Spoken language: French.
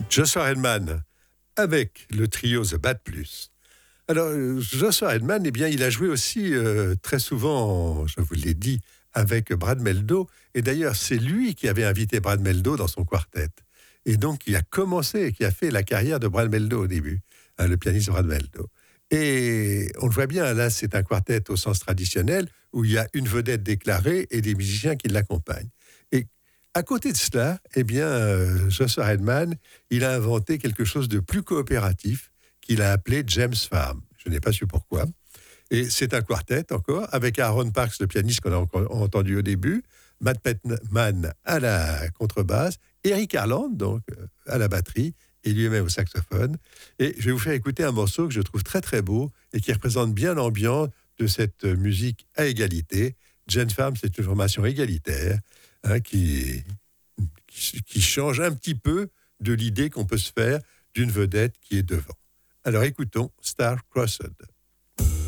Joshua Redman avec le trio The Bad Plus. Alors, Joshua Redman, eh bien, il a joué aussi très souvent, je vous l'ai dit, avec Brad Mehldau. Et d'ailleurs, c'est lui qui avait invité Brad Mehldau dans son quartet. Et donc, il a commencé, qui a fait la carrière de Brad Mehldau au début, hein, le pianiste Brad Mehldau. Et on le voit bien, là, c'est un quartet au sens traditionnel, où il y a une vedette déclarée et des musiciens qui l'accompagnent. Et à côté de cela, eh bien, Joshua Redman, il a inventé quelque chose de plus coopératif qu'il a appelé James Farm. Je n'ai pas su pourquoi. Et c'est un quartet encore, avec Aaron Parks, le pianiste qu'on a entendu au début, Matt Petman à la contrebasse, Eric Harland, donc, à la batterie, et lui-même au saxophone. Et je vais vous faire écouter un morceau que je trouve très très beau et qui représente bien l'ambiance de cette musique à égalité. James Farm, c'est une formation égalitaire, hein, qui change un petit peu de l'idée qu'on peut se faire d'une vedette qui est devant. Alors écoutons Star Crossed.